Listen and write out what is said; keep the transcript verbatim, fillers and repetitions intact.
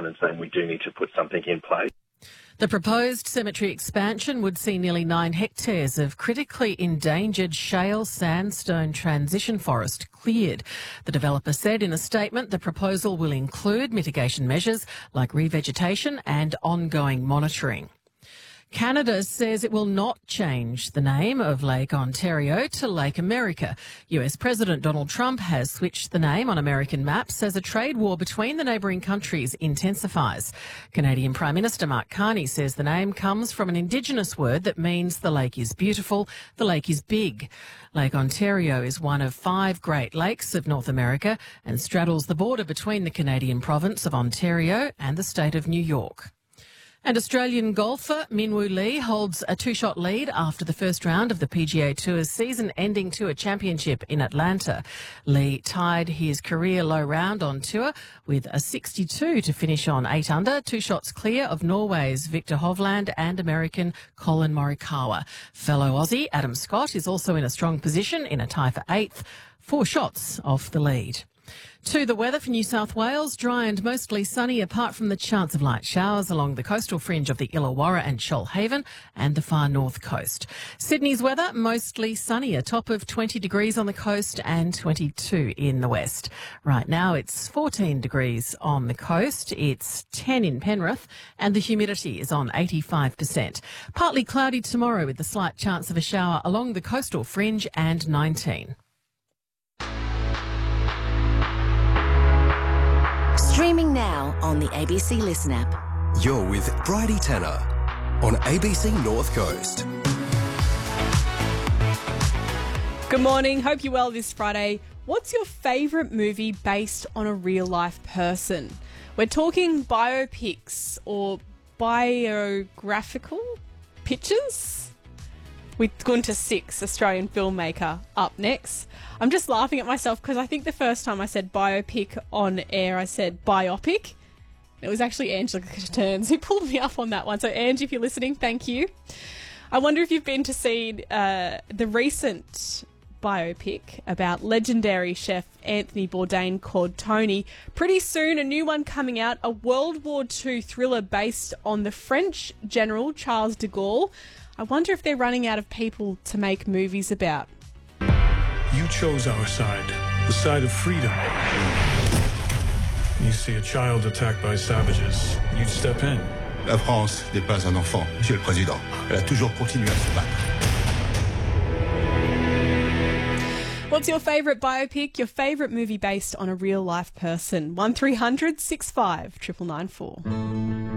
and saying we do need to put something in place. The proposed cemetery expansion would see nearly nine hectares of critically endangered shale sandstone transition forest cleared. The developer said in a statement the proposal will include mitigation measures like revegetation and ongoing monitoring. Canada says it will not change the name of Lake Ontario to Lake America. U S President Donald Trump has switched the name on American maps as a trade war between the neighbouring countries intensifies. Canadian Prime Minister Mark Carney says the name comes from an Indigenous word that means the lake is beautiful, the lake is big. Lake Ontario is one of five Great Lakes of North America and straddles the border between the Canadian province of Ontario and the state of New York. And Australian golfer Min Woo Lee holds a two-shot lead after the first round of the P G A Tour's season-ending Tour Championship in Atlanta. Lee tied his career low round on tour with a sixty-two to finish on eight under, two shots clear of Norway's Victor Hovland and American Colin Morikawa. Fellow Aussie Adam Scott is also in a strong position in a tie for eighth, four shots off the lead. To the weather for New South Wales, dry and mostly sunny apart from the chance of light showers along the coastal fringe of the Illawarra and Shoalhaven and the far north coast. Sydney's weather, mostly sunny, a top of twenty degrees on the coast and twenty-two in the west. Right now it's fourteen degrees on the coast, it's ten in Penrith and the humidity is on eighty-five percent. Partly cloudy tomorrow with the slight chance of a shower along the coastal fringe and nineteen. Streaming now on the A B C Listen app. You're with Bridie Tanner on A B C North Coast. Good morning. Hope you're well this Friday. What's your favourite movie based on a real-life person? We're talking biopics or biographical pictures with Gunter Six, Australian filmmaker, up next. I'm just laughing at myself because I think the first time I said biopic on air, I said biopic. It was actually Angela Turns who pulled me up on that one. So, Ange, if you're listening, thank you. I wonder if you've been to see uh, the recent biopic about legendary chef Anthony Bourdain called Tony. Pretty soon, a new one coming out, a World War Two thriller based on the French general Charles de Gaulle. I wonder if they're running out of people to make movies about. You chose our side, the side of freedom. You see a child attacked by savages, you'd step in. La France n'est pas un enfant, Monsieur le Président. Elle a toujours continué à se battre. What's your favourite biopic, your favourite movie based on a real-life person? one three hundred six five nine nine four.